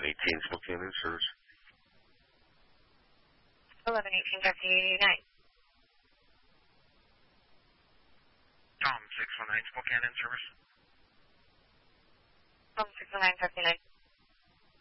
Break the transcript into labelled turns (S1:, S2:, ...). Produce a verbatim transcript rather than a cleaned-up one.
S1: eighteen Spokane in service.
S2: eleven eighteen, taxi eighty-nine.
S3: Tom, six one nine Spokane in service.
S2: Tom, six one nine, taxi nine.